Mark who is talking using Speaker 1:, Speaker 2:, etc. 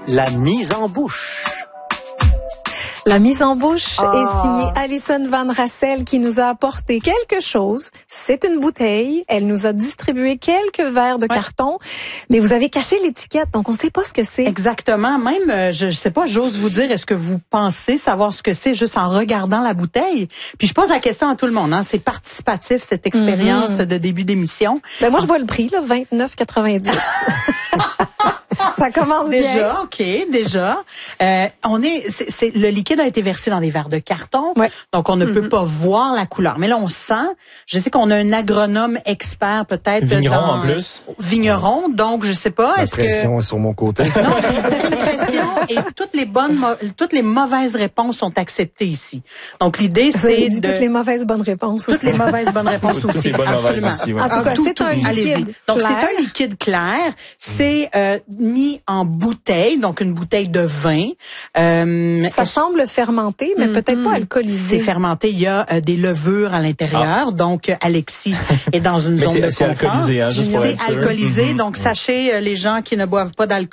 Speaker 1: La mise en bouche.
Speaker 2: La mise en bouche est signée Alison Van Rassel qui nous a apporté quelque chose. C'est une bouteille. Elle nous a distribué quelques verres de carton, mais vous avez caché l'étiquette, donc on ne sait pas ce que c'est.
Speaker 3: Exactement. Même, je sais pas, j'ose vous dire, est-ce que vous pensez savoir ce que c'est juste en regardant la bouteille? Puis je pose la question à tout le monde. C'est participatif, cette expérience de début d'émission.
Speaker 2: Ben moi, je vois le prix, là, 29,90. Ça commence
Speaker 3: déjà,
Speaker 2: bien.
Speaker 3: OK, déjà. Le liquide a été versé dans des verres de carton, donc on ne peut pas voir la couleur. Mais là, on sent, je sais qu'on a un agronome expert peut-être.
Speaker 4: Vigneron en plus.
Speaker 3: Vigneron, donc je sais pas.
Speaker 5: La pression est sur mon côté.
Speaker 3: Non, il n'y a aucune pression et toutes les mauvaises réponses sont acceptées ici. Donc l'idée, c'est de...
Speaker 2: toutes les mauvaises bonnes réponses aussi.
Speaker 3: Toutes les mauvaises bonnes réponses aussi.
Speaker 4: Toutes les bonnes mauvaises aussi,
Speaker 2: En tout cas, c'est un liquide clair.
Speaker 3: Donc c'est un liquide clair. C'est mis en bouteille, donc une bouteille de vin.
Speaker 2: Ça semble fermenté, mais peut-être pas alcoolisé.
Speaker 3: C'est fermenté. Il y a des levures à l'intérieur. Donc Alexis est dans une zone de confort.
Speaker 4: C'est alcoolisé, juste pour être sûr.
Speaker 3: C'est alcoolisé. Donc sachez, les gens qui ne boivent pas d'alcool,